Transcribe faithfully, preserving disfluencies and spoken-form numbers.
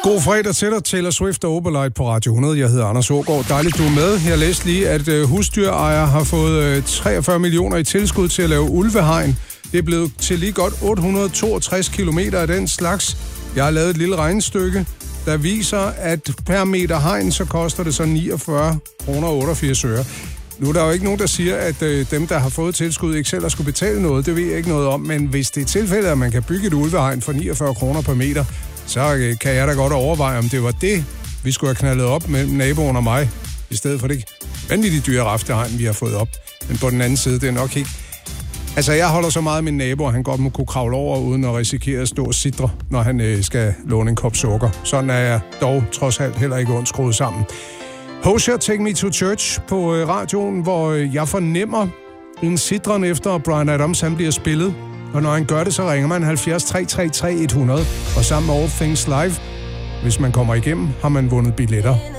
God fredag til dig, Taylor Swift og Opalite på Radio hundrede. Jeg hedder Anders Aagaard. Dejligt, du er med. Jeg læste lige, at øh, husdyrejere har fået øh, treogfyrre millioner i tilskud til at lave ulvehegn. Det er blevet til lige godt otte hundrede og toogtres kilometer af den slags. Jeg har lavet et lille regnestykke, der viser, at per meter hegn, så koster det så niogfyrre kroner og otteogfirs øre. Nu er der jo ikke nogen, der siger, at øh, dem, der har fået tilskud, ikke selv har skulle betale noget. Det ved jeg ikke noget om, men hvis det er tilfældet, at man kan bygge et ulvehegn for niogfyrre kroner per meter, så øh, kan jeg da godt overveje, om det var det, vi skulle have knaldet op mellem naboen og mig, i stedet for det vanvittigt dyre raftehegn, vi har fået op. Men på den anden side, det er nok ikke... Altså, jeg holder så meget af min nabo, at han godt må kunne kravle over, uden at risikere at stå og sidre, når han øh, skal låne en kop sukker. Sådan er jeg dog trods alt heller ikke ondt skruet sammen. Hozier, Take Me to Church på øh, radioen, hvor øh, jeg fornemmer en sidren efter, at Bryan Adams han bliver spillet. Og når han gør det, så ringer man halvfjerds tre tre tre hundrede, og sammen med All Things Live, hvis man kommer igennem, har man vundet billetter.